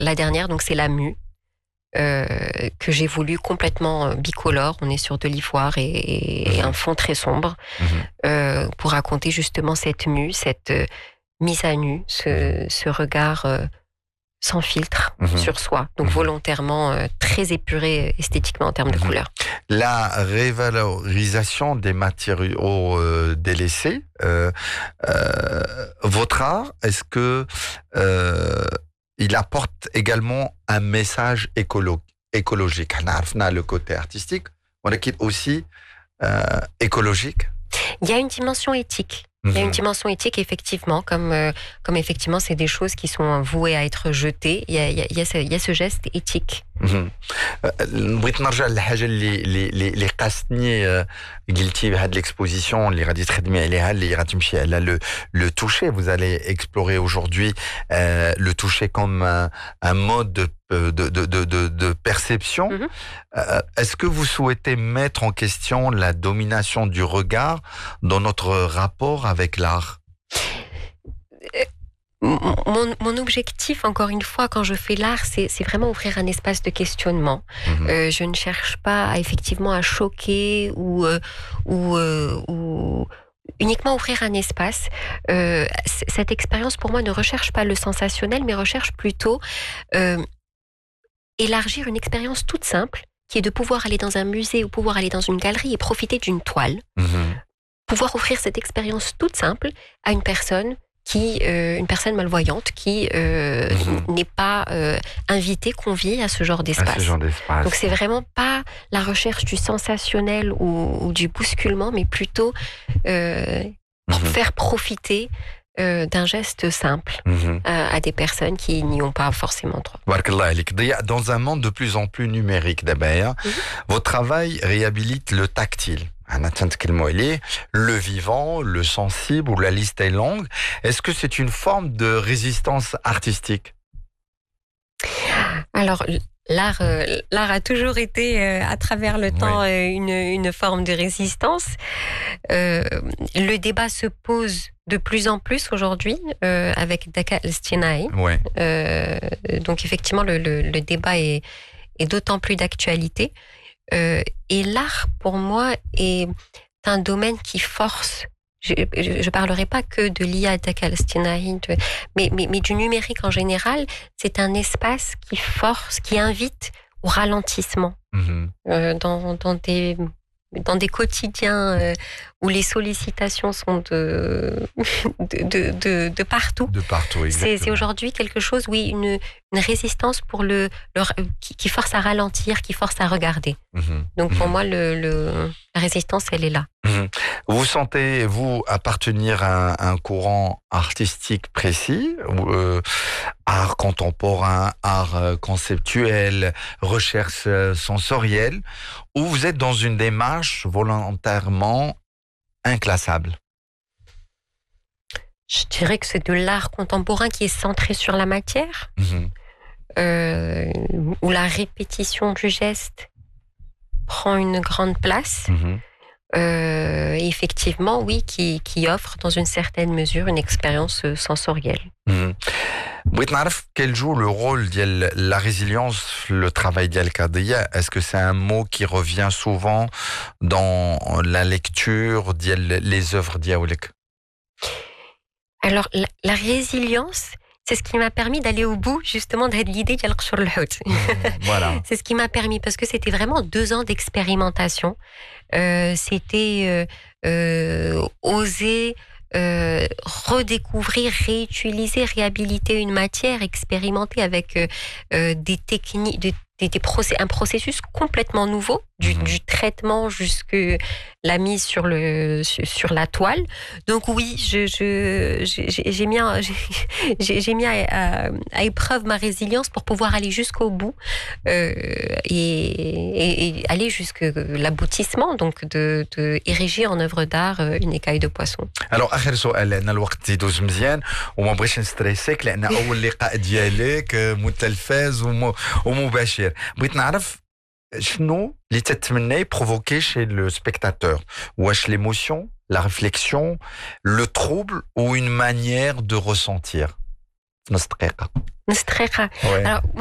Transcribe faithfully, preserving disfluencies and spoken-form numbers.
la dernière, donc c'est la mue. Euh, que j'ai voulu complètement bicolore. On est sur de l'ivoire et, et mmh. un fond très sombre mmh. euh, pour raconter justement cette mue, cette euh, mise à nu, ce, mmh. ce regard euh, sans filtre mmh. sur soi. Donc mmh. volontairement euh, très épuré esthétiquement en termes mmh. de couleurs. La révalorisation des matériaux euh, délaissés, euh, euh, votre art, est-ce que euh, il apporte également un message écolo écologique. On a le côté artistique, on a aussi euh, écologique. Il y a une dimension éthique. Mm-hmm. Il y a une dimension éthique, effectivement, comme, euh, comme effectivement, c'est des choses qui sont vouées à être jetées. Il y a, il y a, il y a, ce, il y a ce geste éthique. بغيت نرجع للحاجه اللي اللي اللي قاستني قلتي بهذه الاكسبوزيسيون اللي غادي تخدمي عليها اللي غتمشي على لو لو toucher. Vous allez explorer aujourd'hui euh, le toucher comme un, un mode de de de de de, de perception. Mm-hmm. euh, est-ce que vous souhaitez mettre en question la domination du regard dans notre rapport avec l'art? Mon, mon objectif, encore une fois, quand je fais l'art, c'est, c'est vraiment ouvrir un espace de questionnement. Mmh. Euh, je ne cherche pas à, effectivement à choquer ou, euh, ou, euh, ou uniquement ouvrir un espace. Euh, c- cette expérience, pour moi, ne recherche pas le sensationnel, mais recherche plutôt euh, élargir une expérience toute simple, qui est de pouvoir aller dans un musée ou pouvoir aller dans une galerie et profiter d'une toile. Mmh. Pouvoir offrir cette expérience toute simple à une personne qui, euh, une personne malvoyante qui euh, mmh. n'est pas euh, invitée, conviée à ce genre d'espace. Ce genre d'espace. Donc c'est vraiment pas la recherche du sensationnel ou, ou du bousculement, mais plutôt euh, mmh. faire profiter euh, d'un geste simple mmh. à, à des personnes qui n'y ont pas forcément droit. Dans un monde de plus en plus numérique, d'abord, mmh. votre travail réhabilite le tactile. Le vivant, le sensible, ou la liste est longue. Est-ce que c'est une forme de résistance artistique? Alors, l'art, euh, l'art a toujours été, euh, à travers le temps, oui. euh, une, une forme de résistance. Euh, le débat se pose de plus en plus aujourd'hui euh, avec Daka El-Stinaï. Oui. Euh, donc, effectivement, le, le, le débat est, est d'autant plus d'actualité. Euh, et l'art, pour moi, est un domaine qui force. Je ne parlerai pas que de l'I A Dakalstinaï, mais, mais, mais du numérique en général. C'est un espace qui force, qui invite au ralentissement mmh. euh, dans, dans, des, dans des quotidiens euh, où les sollicitations sont de, de, de, de, de partout. De partout, exactement. C'est, c'est aujourd'hui quelque chose, oui, une, une résistance pour le, le qui, qui force à ralentir, qui force à regarder. Mmh. Donc pour mmh. moi, le, le, la résistance, elle est là. Mmh. Vous sentez, vous, appartenir à un, un courant artistique précis, euh, art contemporain, art conceptuel, recherche sensorielle, ou vous êtes dans une démarche volontairement inclassable? Je dirais que c'est de l'art contemporain qui est centré sur la matière, mmh. euh, où la répétition du geste prend une grande place. Mmh. Euh, effectivement, oui, qui, qui offre dans une certaine mesure une expérience sensorielle. Mmh. بغيت نعرف quel joue le rôle de la résilience, le travail ديال Kadia. Est-ce que c'est un mot qui revient souvent dans la lecture ديال les œuvres ديالك? Alors la, la résilience, c'est ce qui m'a permis d'aller au bout justement de l'idée ديال قشور الحوت. Voilà. C'est ce qui m'a permis, parce que c'était vraiment deux ans d'expérimentation. Euh, c'était euh, euh, oser euh, redécouvrir, réutiliser, réhabiliter une matière, expérimenter avec euh, euh, des techniques, des, des, des procé- un processus complètement nouveau, du, mmh. du traitement jusqu'à la mise sur, le, sur, sur la toile. Donc oui, je, je, j'ai, j'ai mis, à, j'ai, j'ai mis à, à, à épreuve ma résilience pour pouvoir aller jusqu'au bout euh, et, et, et aller jusqu'à l'aboutissement, donc de, de ériger en œuvre d'art une écaille de poisson. Alors, آخر سؤال لأن الوقت يدوز مزيان وما بغيتش نستريسيك لأن أول لقاء ديالك متلفز ومباشر. بغيت نعرف شنو اللي تتمنى provoquer chez le spectateur. واش l'émotion, la réflexion, le trouble ou une manière de ressentir? نص دقيقة نص دقيقة. Ouais. Alors